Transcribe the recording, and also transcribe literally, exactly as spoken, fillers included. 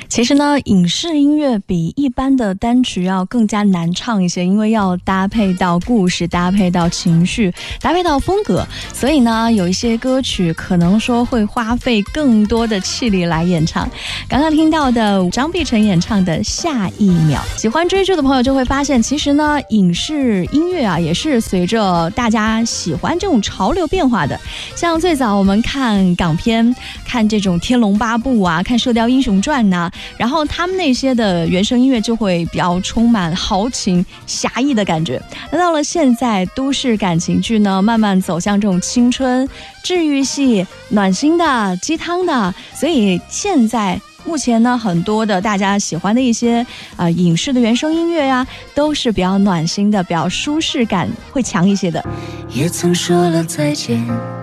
其实呢，影视音乐比一般的单曲要更加难唱一些，因为要搭配到故事，搭配到情绪，搭配到风格，所以呢，有一些歌曲可能说会花费更多的气力来演唱。刚刚听到的张碧晨演唱的《下一秒》，喜欢追剧的朋友就会发现，其实呢，影视音乐啊，也是随着大家喜欢这种潮流变化的。像最早我们看港片，看这种《天龙八部》啊，看《射雕英雄传》呐，然后他们那些的原声音乐就会比较充满豪情侠义的感觉。那到了现在，都市感情剧呢，慢慢走向这种青春治愈系、暖心的、鸡汤的，所以现在目前呢，很多的大家喜欢的一些啊、呃、影视的原声音乐呀、啊，都是比较暖心的，比较舒适感会强一些的。 也曾说了再见，